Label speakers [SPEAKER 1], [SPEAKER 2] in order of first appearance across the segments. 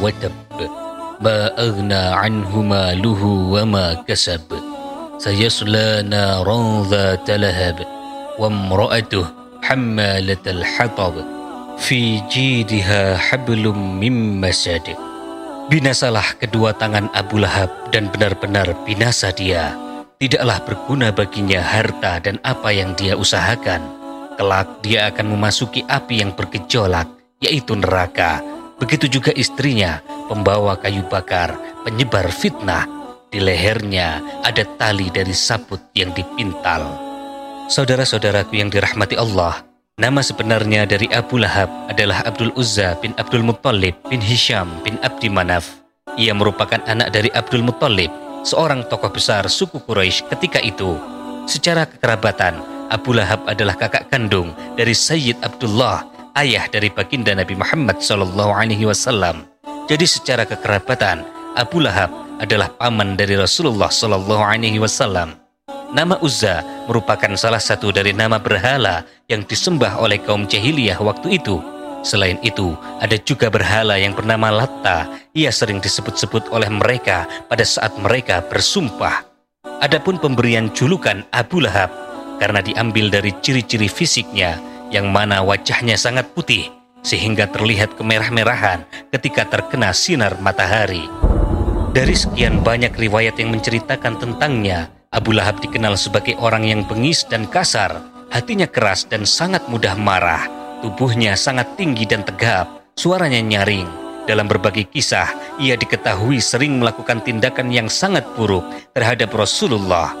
[SPEAKER 1] وتب ما أغنى عنه ماله وما كسب سيصلى نارا ذات لهب وامرأته حمالة الحطب في جيدها حبل من مسد. Binasalah kedua tangan Abu Lahab dan benar-benar binasa dia. Tidaklah berguna baginya harta dan apa yang dia usahakan. Kelak dia akan memasuki api yang bergejolak, yaitu neraka. Begitu juga istrinya, pembawa kayu bakar, penyebar fitnah. Di lehernya ada tali dari sabut yang dipintal. Saudara-saudaraku yang dirahmati Allah, nama sebenarnya dari Abu Lahab adalah Abdul Uzza bin Abdul Muttalib bin Hisham bin Abdi Manaf. Ia merupakan anak dari Abdul Muttalib, seorang tokoh besar suku Quraisy ketika itu. Secara kekerabatan, Abu Lahab adalah kakak kandung dari Sayyid Abdullah, ayah dari baginda Nabi Muhammad SAW. Jadi secara kekerabatan, Abu Lahab adalah paman dari Rasulullah SAW. Nama Uzza merupakan salah satu dari nama berhala yang disembah oleh kaum jahiliyah waktu itu. Selain itu, ada juga berhala yang bernama Latta. Ia sering disebut-sebut oleh mereka pada saat mereka bersumpah. Adapun pemberian julukan Abu Lahab karena diambil dari ciri-ciri fisiknya, yang mana wajahnya sangat putih sehingga terlihat kemerah-merahan ketika terkena sinar matahari. Dari sekian banyak riwayat yang menceritakan tentangnya, Abu Lahab dikenal sebagai orang yang bengis dan kasar, hatinya keras dan sangat mudah marah, tubuhnya sangat tinggi dan tegap, suaranya nyaring. Dalam berbagai kisah, ia diketahui sering melakukan tindakan yang sangat buruk terhadap Rasulullah.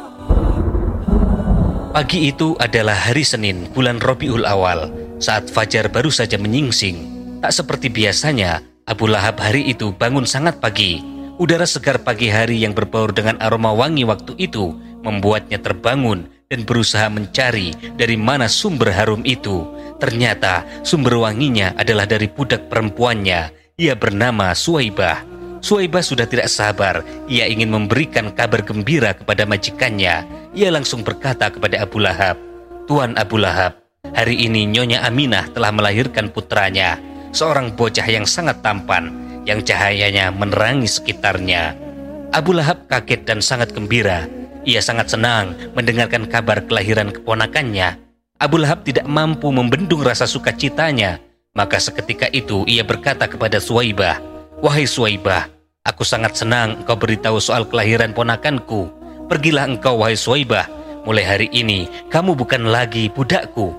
[SPEAKER 1] Pagi itu adalah hari Senin, bulan Rabiul Awal, saat fajar baru saja menyingsing. Tak seperti biasanya, Abu Lahab hari itu bangun sangat pagi. Udara segar pagi hari yang berbaur dengan aroma wangi waktu itu membuatnya terbangun dan berusaha mencari dari mana sumber harum itu. Ternyata sumber wanginya adalah dari budak perempuannya. Ia bernama Suwaibah. Suwaibah sudah tidak sabar. Ia ingin memberikan kabar gembira kepada majikannya. Ia langsung berkata kepada Abu Lahab, "Tuan Abu Lahab, hari ini Nyonya Aminah telah melahirkan putranya, seorang bocah yang sangat tampan, yang cahayanya menerangi sekitarnya." Abu Lahab kaget dan sangat gembira. Ia sangat senang mendengarkan kabar kelahiran keponakannya. Abu Lahab tidak mampu membendung rasa sukacitanya. Maka seketika itu ia berkata kepada Suwaibah, "Wahai Suwaibah, aku sangat senang engkau beritahu soal kelahiran ponakanku. Pergilah engkau, wahai Suwaibah. Mulai hari ini kamu bukan lagi budakku.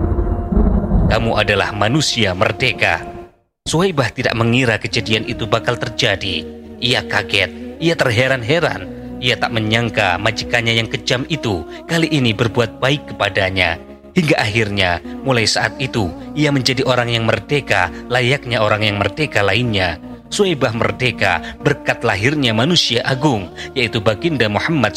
[SPEAKER 1] Kamu adalah manusia merdeka." Suwaibah tidak mengira kejadian itu bakal terjadi. Ia kaget, ia terheran-heran. Ia tak menyangka majikannya yang kejam itu kali ini berbuat baik kepadanya. Hingga akhirnya, mulai saat itu, ia menjadi orang yang merdeka, layaknya orang yang merdeka lainnya. Suwaibah merdeka berkat lahirnya manusia agung, yaitu baginda Muhammad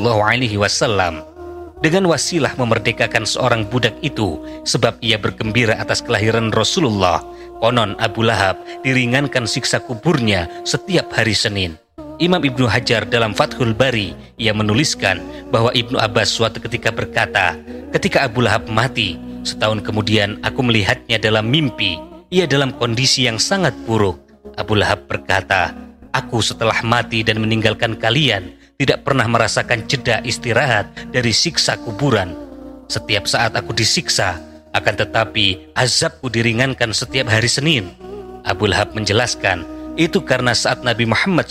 [SPEAKER 1] SAW. Dengan wasilah memerdekakan seorang budak itu, sebab ia bergembira atas kelahiran Rasulullah, konon Abu Lahab diringankan siksa kuburnya setiap hari Senin. Imam Ibnu Hajar dalam Fathul Bari, ia menuliskan bahwa Ibnu Abbas suatu ketika berkata, ketika Abu Lahab mati, setahun kemudian aku melihatnya dalam mimpi. Ia dalam kondisi yang sangat buruk. Abu Lahab berkata, "Aku setelah mati dan meninggalkan kalian, tidak pernah merasakan jeda istirahat dari siksa kuburan. Setiap saat aku disiksa, akan tetapi azabku diringankan setiap hari Senin." Abu Lahab menjelaskan, itu karena saat Nabi Muhammad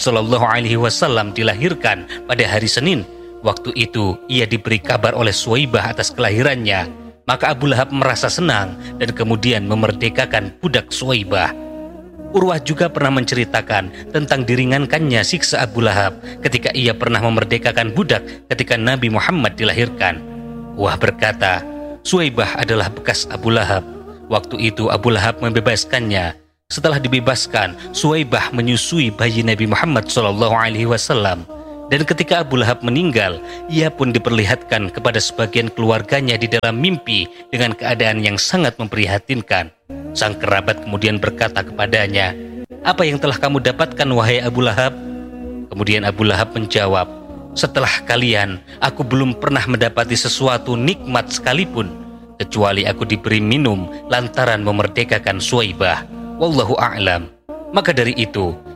[SPEAKER 1] SAW dilahirkan pada hari Senin, waktu itu ia diberi kabar oleh Suwaibah atas kelahirannya. Maka Abu Lahab merasa senang dan kemudian memerdekakan budak Suwaibah. Urwah juga pernah menceritakan tentang diringankannya siksa Abu Lahab ketika ia pernah memerdekakan budak ketika Nabi Muhammad dilahirkan. Urwah berkata, Suwaibah adalah bekas Abu Lahab. Waktu itu Abu Lahab membebaskannya. Setelah dibebaskan, Suwaibah menyusui bayi Nabi Muhammad SAW. Dan ketika Abu Lahab meninggal, ia pun diperlihatkan kepada sebagian keluarganya di dalam mimpi dengan keadaan yang sangat memprihatinkan. Sang kerabat kemudian berkata kepadanya, "Apa yang telah kamu dapatkan, wahai Abu Lahab?" Kemudian Abu Lahab menjawab, "Setelah kalian, aku belum pernah mendapati sesuatu nikmat sekalipun, kecuali aku diberi minum lantaran memerdekakan Suwaibah. Wallahu a'lam." Maka dari itu,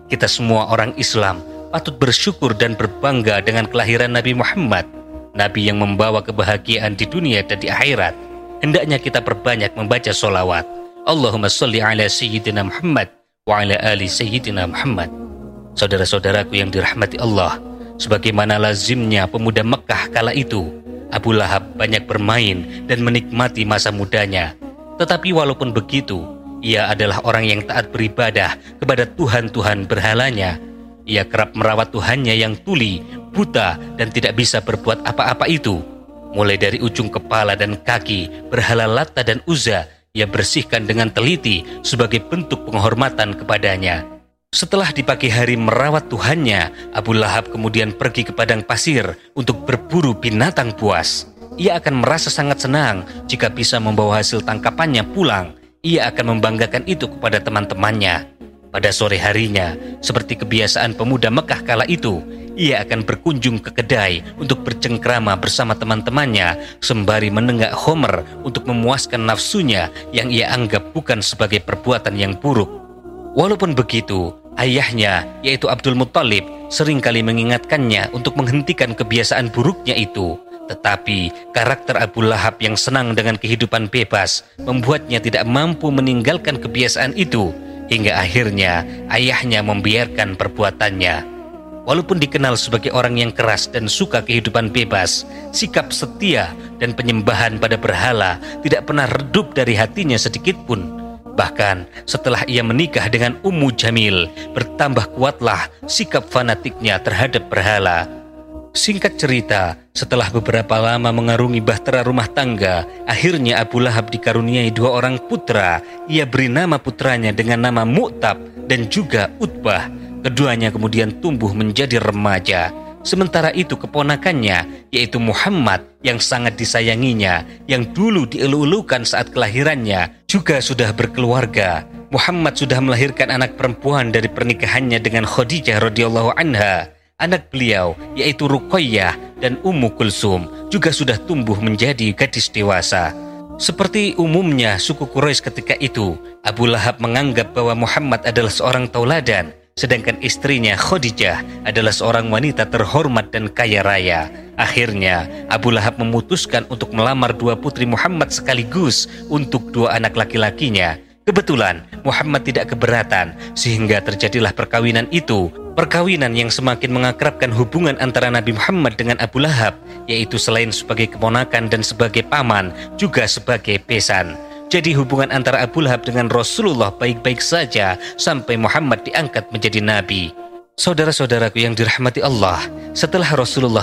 [SPEAKER 1] Kita semua orang Islam patut bersyukur dan berbangga dengan kelahiran Nabi Muhammad, Nabi yang membawa kebahagiaan di dunia dan di akhirat. Hendaknya kita perbanyak membaca sholawat. Allahumma sholli ala Sayyidina Muhammad wa ala ali Sayyidina Muhammad. Saudara-saudaraku yang dirahmati Allah, sebagaimana lazimnya pemuda Mekah kala itu, Abu Lahab banyak bermain dan menikmati masa mudanya. Tetapi walaupun begitu, ia adalah orang yang taat beribadah kepada Tuhan-Tuhan berhalanya. Ia kerap merawat Tuhannya yang tuli, buta, dan tidak bisa berbuat apa-apa itu. Mulai dari ujung kepala dan kaki berhala Lata dan Uzza, ia bersihkan dengan teliti sebagai bentuk penghormatan kepadanya. Setelah di pagi hari merawat Tuhannya, Abu Lahab kemudian pergi ke padang pasir untuk berburu binatang buas. Ia akan merasa sangat senang jika bisa membawa hasil tangkapannya pulang. Ia akan membanggakan itu kepada teman-temannya. Pada sore harinya, seperti kebiasaan pemuda Mekah kala itu, ia akan berkunjung ke kedai untuk bercengkrama bersama teman-temannya sembari menenggak khamr untuk memuaskan nafsunya yang ia anggap bukan sebagai perbuatan yang buruk. Walaupun begitu, ayahnya, yaitu Abdul Muttalib, seringkali mengingatkannya untuk menghentikan kebiasaan buruknya itu. Tetapi karakter Abu Lahab yang senang dengan kehidupan bebas membuatnya tidak mampu meninggalkan kebiasaan itu, hingga akhirnya ayahnya membiarkan perbuatannya. Walaupun dikenal sebagai orang yang keras dan suka kehidupan bebas, sikap setia dan penyembahan pada berhala tidak pernah redup dari hatinya sedikit pun. Bahkan setelah ia menikah dengan Ummu Jamil, bertambah kuatlah sikap fanatiknya terhadap berhala. Singkat cerita, setelah beberapa lama mengarungi bahtera rumah tangga, akhirnya Abu Lahab dikaruniai 2 orang putra. Ia beri nama putranya dengan nama Mu'tab dan juga Utbah. Keduanya kemudian tumbuh menjadi remaja. Sementara itu keponakannya, yaitu Muhammad yang sangat disayanginya, yang dulu dielu-elukan saat kelahirannya, juga sudah berkeluarga. Muhammad sudah melahirkan anak perempuan dari pernikahannya dengan Khadijah radhiyallahu anha. Anak beliau, yaitu Ruqayyah dan Ummu Kulsum, juga sudah tumbuh menjadi gadis dewasa. Seperti umumnya suku Quraisy ketika itu, Abu Lahab menganggap bahwa Muhammad adalah seorang tauladan, sedangkan istrinya Khadijah adalah seorang wanita terhormat dan kaya raya. Akhirnya, Abu Lahab memutuskan untuk melamar 2 putri Muhammad sekaligus untuk 2 anak laki-lakinya. Kebetulan Muhammad tidak keberatan, sehingga terjadilah perkawinan itu. Perkawinan yang semakin mengakrabkan hubungan antara Nabi Muhammad dengan Abu Lahab, yaitu selain sebagai keponakan dan sebagai paman, juga sebagai besan. Jadi hubungan antara Abu Lahab dengan Rasulullah baik-baik saja sampai Muhammad diangkat menjadi nabi. Saudara-saudaraku yang dirahmati Allah, setelah Rasulullah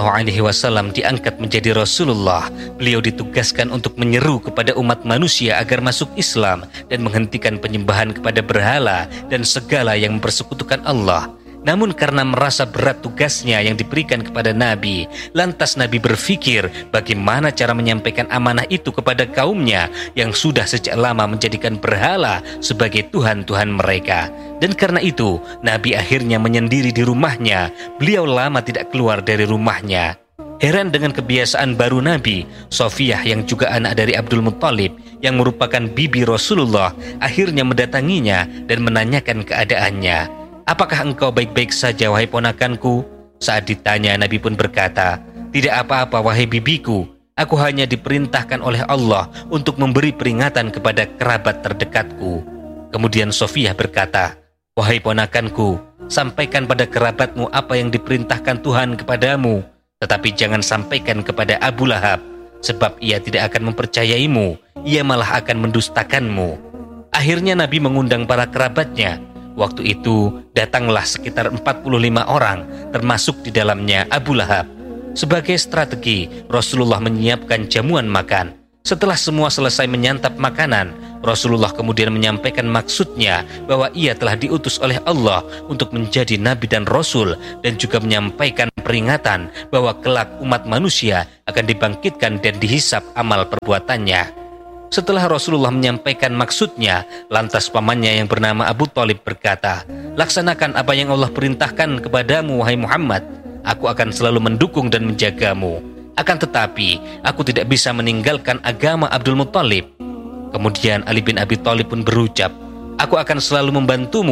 [SPEAKER 1] SAW diangkat menjadi Rasulullah, beliau ditugaskan untuk menyeru kepada umat manusia agar masuk Islam dan menghentikan penyembahan kepada berhala dan segala yang mempersekutukan Allah. Namun karena merasa berat tugasnya yang diberikan kepada Nabi, lantas Nabi berpikir bagaimana cara menyampaikan amanah itu kepada kaumnya yang sudah sejak lama menjadikan berhala sebagai Tuhan-Tuhan mereka. Dan karena itu, Nabi akhirnya menyendiri di rumahnya. Beliau lama tidak keluar dari rumahnya. Heran dengan kebiasaan baru Nabi, Sofiyah yang juga anak dari Abdul Muttalib, yang merupakan bibi Rasulullah, akhirnya mendatanginya dan menanyakan keadaannya. "Apakah engkau baik-baik saja, wahai ponakanku?" Saat ditanya, Nabi pun berkata, "Tidak apa-apa, wahai bibiku. Aku hanya diperintahkan oleh Allah untuk memberi peringatan kepada kerabat terdekatku." Kemudian Sofiyah berkata, "Wahai ponakanku, sampaikan pada kerabatmu apa yang diperintahkan Tuhan kepadamu, tetapi jangan sampaikan kepada Abu Lahab, sebab ia tidak akan mempercayaimu, ia malah akan mendustakanmu." Akhirnya Nabi mengundang para kerabatnya. Waktu itu datanglah sekitar 45 orang, termasuk di dalamnya Abu Lahab. Sebagai strategi, Rasulullah menyiapkan jamuan makan. Setelah semua selesai menyantap makanan, Rasulullah kemudian menyampaikan maksudnya bahwa ia telah diutus oleh Allah untuk menjadi nabi dan rasul, dan juga menyampaikan peringatan bahwa kelak umat manusia akan dibangkitkan dan dihisap amal perbuatannya. Setelah Rasulullah menyampaikan maksudnya, lantas pamannya yang bernama Abu Thalib berkata, "Laksanakan apa yang Allah perintahkan kepadamu, wahai Muhammad. Aku akan selalu mendukung dan menjagamu. Akan tetapi, aku tidak bisa meninggalkan agama Abdul Muttalib." Kemudian Ali bin Abi Thalib pun berucap, "Aku akan selalu membantumu.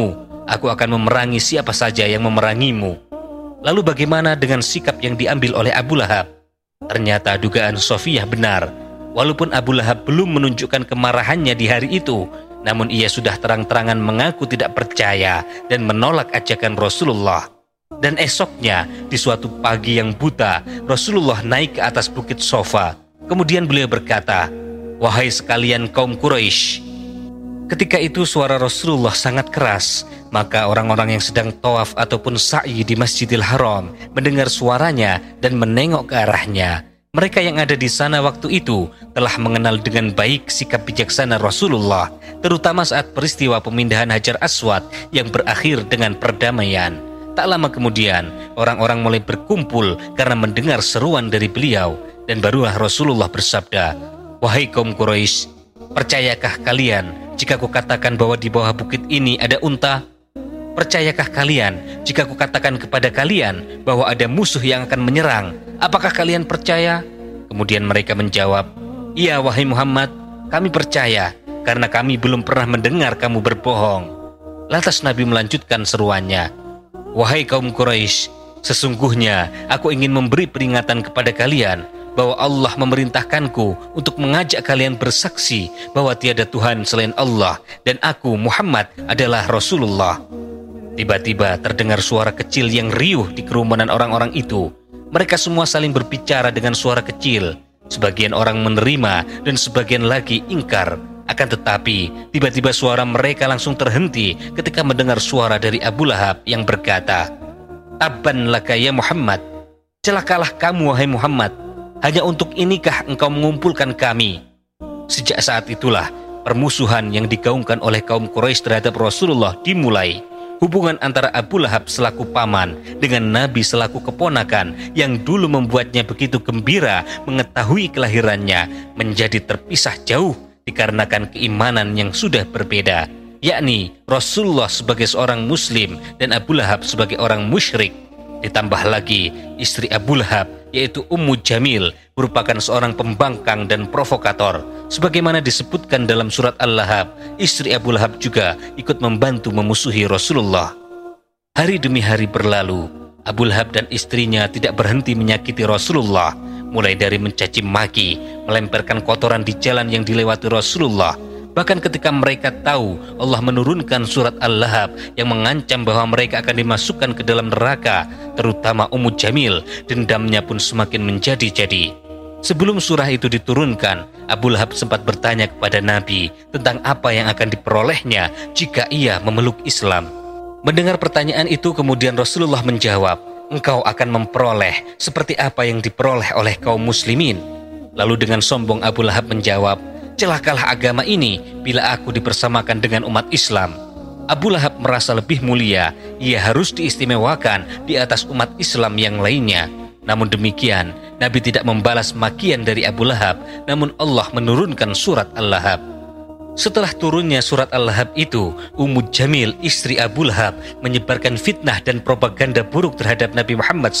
[SPEAKER 1] aku akan memerangi siapa saja yang memerangimu. Lalu bagaimana dengan sikap yang diambil oleh Abu Lahab? Ternyata dugaan Sofiyah benar. Walaupun Abu Lahab belum menunjukkan kemarahannya di hari itu, namun ia sudah terang-terangan mengaku tidak percaya dan menolak ajakan Rasulullah. Dan esoknya, di suatu pagi yang buta, Rasulullah naik ke atas bukit Sofa. Kemudian beliau berkata, "Wahai sekalian kaum Quraisy." Ketika itu suara Rasulullah sangat keras, maka orang-orang yang sedang tawaf ataupun sa'i di Masjidil Haram mendengar suaranya dan menengok ke arahnya. Mereka yang ada di sana waktu itu telah mengenal dengan baik sikap bijaksana Rasulullah, terutama saat peristiwa pemindahan Hajar Aswad yang berakhir dengan perdamaian. Tak lama kemudian, orang-orang mulai berkumpul karena mendengar seruan dari beliau, dan barulah Rasulullah bersabda, "Wahai kaum Quraisy, percayakah kalian jika kukatakan bahwa di bawah bukit ini ada unta? Percayakah kalian jika kukatakan kepada kalian bahwa ada musuh yang akan menyerang? Apakah kalian percaya?" Kemudian mereka menjawab, "Iya wahai Muhammad, kami percaya karena kami belum pernah mendengar kamu berbohong." Lantas Nabi melanjutkan seruannya, "Wahai kaum Quraisy, sesungguhnya aku ingin memberi peringatan kepada kalian bahwa Allah memerintahkanku untuk mengajak kalian bersaksi bahwa tiada Tuhan selain Allah dan aku Muhammad adalah Rasulullah." Tiba-tiba terdengar suara kecil yang riuh di kerumunan orang-orang itu. Mereka semua saling berbicara dengan suara kecil. Sebagian orang menerima dan sebagian lagi ingkar. Akan tetapi, tiba-tiba suara mereka langsung terhenti ketika mendengar suara dari Abu Lahab yang berkata, "Tabban laka ya Muhammad, celakalah kamu wahai Muhammad. Hanya untuk inikah engkau mengumpulkan kami?" Sejak saat itulah permusuhan yang digaungkan oleh kaum Quraisy terhadap Rasulullah dimulai. Hubungan antara Abu Lahab selaku paman dengan Nabi selaku keponakan yang dulu membuatnya begitu gembira mengetahui kelahirannya menjadi terpisah jauh dikarenakan keimanan yang sudah berbeda, yakni Rasulullah sebagai seorang muslim dan Abu Lahab sebagai orang musyrik. Ditambah lagi istri Abu Lahab yaitu Ummu Jamil merupakan seorang pembangkang dan provokator. Sebagaimana disebutkan dalam surat Al-Lahab, istri Abu Lahab juga ikut membantu memusuhi Rasulullah. Hari demi hari berlalu, Abu Lahab dan istrinya tidak berhenti menyakiti Rasulullah, mulai dari mencaci maki, melemparkan kotoran di jalan yang dilewati Rasulullah. Bahkan ketika mereka tahu Allah menurunkan surat Al-Lahab yang mengancam bahwa mereka akan dimasukkan ke dalam neraka, terutama Ummu Jamil, dendamnya pun semakin menjadi-jadi. Sebelum surah itu diturunkan, Abu Lahab sempat bertanya kepada Nabi tentang apa yang akan diperolehnya jika ia memeluk Islam. Mendengar pertanyaan itu, kemudian Rasulullah menjawab, "Engkau akan memperoleh seperti apa yang diperoleh oleh kaum muslimin." Lalu dengan sombong Abu Lahab menjawab, "Celakalah agama ini bila aku dipersamakan dengan umat Islam." Abu Lahab merasa lebih mulia, ia harus diistimewakan di atas umat Islam yang lainnya. Namun demikian, Nabi tidak membalas makian dari Abu Lahab, namun Allah menurunkan surat Al-Lahab. Setelah turunnya surat Al-Lahab itu, Ummu Jamil, istri Abu Lahab, menyebarkan fitnah dan propaganda buruk terhadap Nabi Muhammad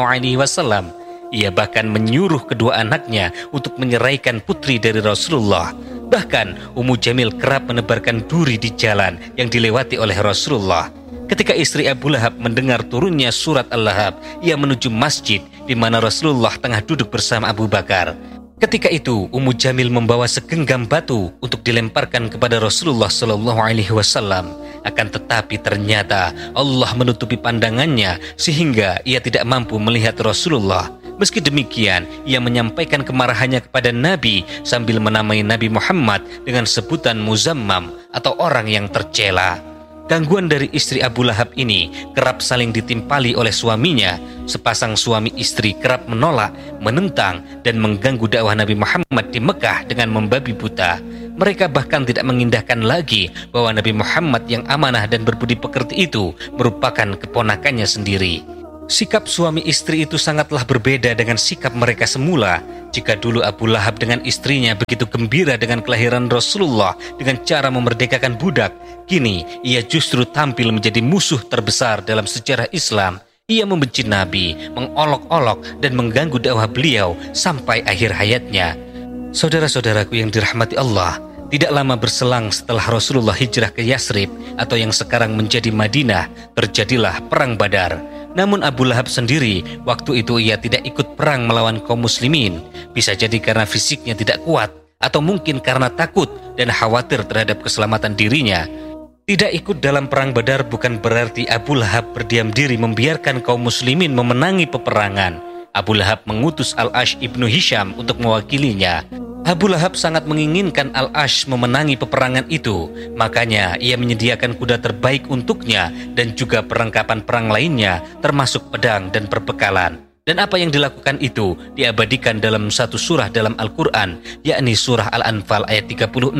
[SPEAKER 1] SAW. Ia bahkan menyuruh kedua anaknya untuk menyeraikan putri dari Rasulullah. Bahkan Ummu Jamil kerap menebarkan duri di jalan yang dilewati oleh Rasulullah. Ketika istri Abu Lahab mendengar turunnya surat Al-Lahab, ia menuju masjid di mana Rasulullah tengah duduk bersama Abu Bakar. Ketika itu Ummu Jamil membawa segenggam batu untuk dilemparkan kepada Rasulullah SAW. Akan tetapi ternyata Allah menutupi pandangannya sehingga ia tidak mampu melihat Rasulullah. Meski demikian, ia menyampaikan kemarahannya kepada Nabi sambil menamai Nabi Muhammad dengan sebutan Muzammam atau orang yang tercela. Gangguan dari istri Abu Lahab ini kerap saling ditimpali oleh suaminya. Sepasang suami istri kerap menolak, menentang, dan mengganggu dakwah Nabi Muhammad di Mekah dengan membabi buta. Mereka bahkan tidak mengindahkan lagi bahwa Nabi Muhammad yang amanah dan berbudi pekerti itu merupakan keponakannya sendiri. Sikap suami istri itu sangatlah berbeda dengan sikap mereka semula. Jika dulu Abu Lahab dengan istrinya begitu gembira dengan kelahiran Rasulullah dengan cara memerdekakan budak, kini ia justru tampil menjadi musuh terbesar dalam sejarah Islam. Ia membenci Nabi, mengolok-olok dan mengganggu dakwah beliau sampai akhir hayatnya. Saudara-saudaraku yang dirahmati Allah, Tidak lama berselang setelah Rasulullah hijrah ke Yasrib atau yang sekarang menjadi Madinah, terjadilah Perang Badar. Namun Abu Lahab sendiri, waktu itu ia tidak ikut perang melawan kaum muslimin. Bisa jadi karena fisiknya tidak kuat, atau mungkin karena takut dan khawatir terhadap keselamatan dirinya. Tidak ikut dalam Perang Badar bukan berarti Abu Lahab berdiam diri membiarkan kaum muslimin memenangi peperangan. Abu Lahab mengutus Al-Ash ibnu Hisham untuk mewakilinya. Abu Lahab sangat menginginkan Al-Ash memenangi peperangan itu, makanya ia menyediakan kuda terbaik untuknya dan juga perlengkapan perang lainnya, termasuk pedang dan perbekalan. Dan apa yang dilakukan itu diabadikan dalam satu surah dalam Al-Quran, yakni surah Al-Anfal ayat 36.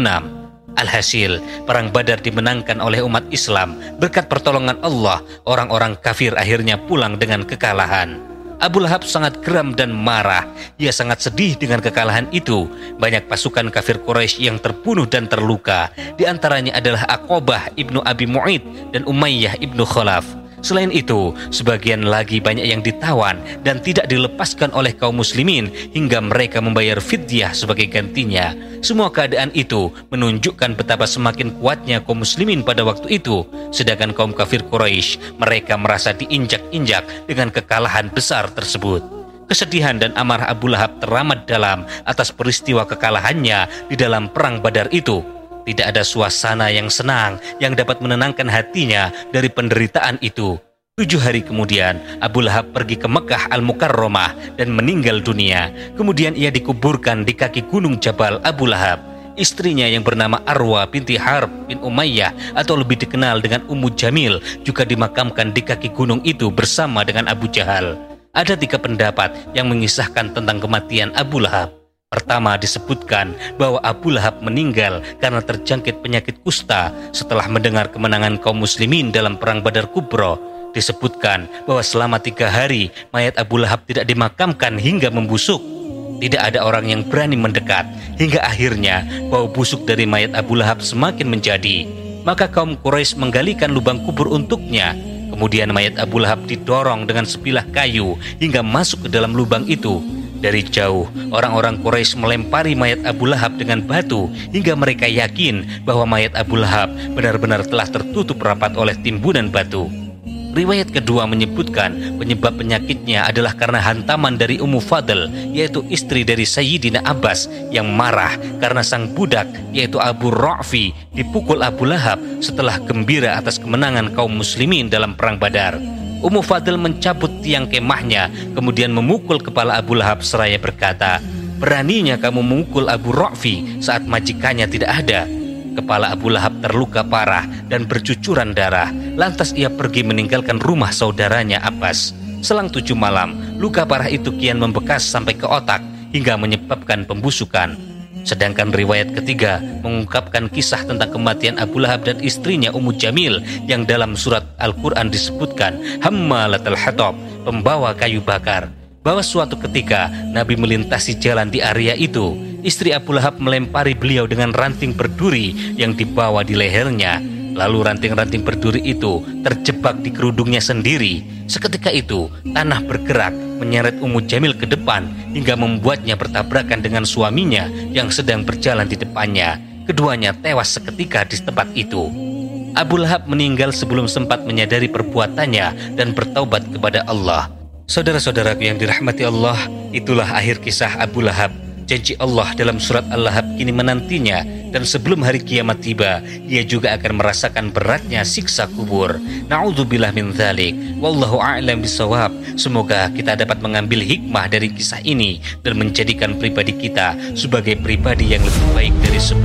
[SPEAKER 1] Alhasil, Perang Badar dimenangkan oleh umat Islam. Berkat pertolongan Allah, orang-orang kafir akhirnya pulang dengan kekalahan. Abu Lahab sangat geram dan marah. Ia sangat sedih dengan kekalahan itu. Banyak pasukan kafir Quraisy yang terbunuh dan terluka. Di antaranya adalah Aqobah ibnu Abi Mu'id dan Umayyah ibnu Khalaf. Selain itu, sebagian lagi banyak yang ditawan dan tidak dilepaskan oleh kaum muslimin hingga mereka membayar fidyah sebagai gantinya. Semua keadaan itu menunjukkan betapa semakin kuatnya kaum muslimin pada waktu itu. Sedangkan kaum kafir Quraisy, mereka merasa diinjak-injak dengan kekalahan besar tersebut. Kesedihan dan amarah Abu Lahab teramat dalam atas peristiwa kekalahannya di dalam Perang Badar itu. Tidak ada suasana yang senang yang dapat menenangkan hatinya dari penderitaan itu. 7 hari kemudian, Abu Lahab pergi ke Mekah Al-Mukarramah dan meninggal dunia. Kemudian ia dikuburkan di kaki gunung Jabal Abu Lahab. Istrinya yang bernama Arwa binti Harb bin Umayyah atau lebih dikenal dengan Ummu Jamil juga dimakamkan di kaki gunung itu bersama dengan Abu Jahal. Ada 3 pendapat yang mengisahkan tentang kematian Abu Lahab. Pertama, disebutkan bahwa Abu Lahab meninggal karena terjangkit penyakit kusta setelah mendengar kemenangan kaum muslimin dalam Perang Badar Kubro. Disebutkan bahwa selama 3 hari mayat Abu Lahab tidak dimakamkan hingga membusuk. Tidak ada orang yang berani mendekat, hingga akhirnya bau busuk dari mayat Abu Lahab semakin menjadi. Maka kaum Quraisy menggalikan lubang kubur untuknya. Kemudian mayat Abu Lahab didorong dengan sebilah kayu hingga masuk ke dalam lubang itu. Dari jauh, orang-orang Quraisy melempari mayat Abu Lahab dengan batu hingga mereka yakin bahwa mayat Abu Lahab benar-benar telah tertutup rapat oleh timbunan batu. Riwayat kedua menyebutkan penyebab penyakitnya adalah karena hantaman dari Ummu Fadl, yaitu istri dari Sayyidina Abbas yang marah karena sang budak, yaitu Abu Ra'fi, dipukul Abu Lahab setelah gembira atas kemenangan kaum muslimin dalam Perang Badar. Ummu Fadl mencabut tiang kemahnya, kemudian memukul kepala Abu Lahab seraya berkata, "Beraninya kamu memukul Abu Ra'fi saat majikannya tidak ada." Kepala Abu Lahab terluka parah dan bercucuran darah. Lantas ia pergi meninggalkan rumah saudaranya Abbas. Selang 7 malam, luka parah itu kian membekas sampai ke otak hingga menyebabkan pembusukan. Sedangkan riwayat ketiga mengungkapkan kisah tentang kematian Abu Lahab dan istrinya Ummu Jamil yang dalam surat Al-Quran disebutkan Hammalatul Hatab, pembawa kayu bakar. Bahwa suatu ketika Nabi melintasi jalan di area itu, istri Abu Lahab melempari beliau dengan ranting berduri yang dibawa di lehernya. Lalu ranting-ranting berduri itu terjebak di kerudungnya sendiri. Seketika itu, tanah bergerak menyeret Ummu Jamil ke depan hingga membuatnya bertabrakan dengan suaminya yang sedang berjalan di depannya. Keduanya tewas seketika di tempat itu. Abu Lahab meninggal sebelum sempat menyadari perbuatannya dan bertaubat kepada Allah. Saudara-saudaraku yang dirahmati Allah, itulah akhir kisah Abu Lahab. Janji Allah dalam surat Al-Lahab kini menantinya, dan sebelum hari kiamat tiba, ia juga akan merasakan beratnya siksa kubur. Na'udzubillah min dzalik. Wallahu a'lam bishawab. Semoga kita dapat mengambil hikmah dari kisah ini dan menjadikan pribadi kita sebagai pribadi yang lebih baik dari sebelumnya.